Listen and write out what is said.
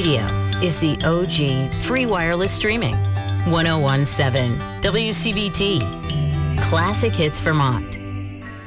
Radio is the OG free wireless streaming. 1017 WCBT. Classic Hits Vermont.